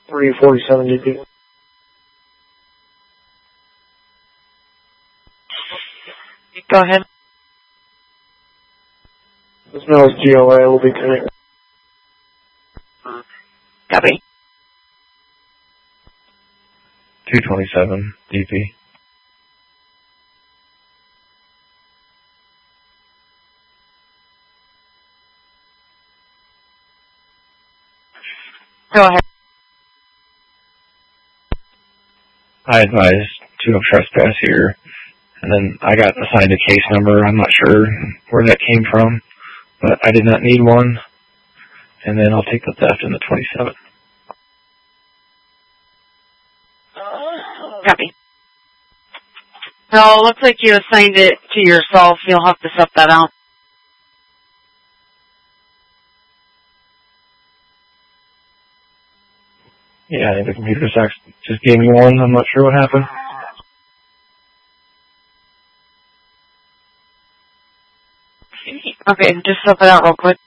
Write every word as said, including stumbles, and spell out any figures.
three forty-seven D P. Go ahead. This mail is G O A. Will be connected. Copy. two twenty-seven D P. Go ahead. I advised two of trespass here, and then I got assigned a case number. I'm not sure where that came from, but I did not need one. And then I'll take the theft in the twenty-seven. Copy. No, looks like you assigned it to yourself. You'll have to sub that out. Yeah, I think the computer just gave me one. I'm not sure what happened. Okay, just sub it out real quick.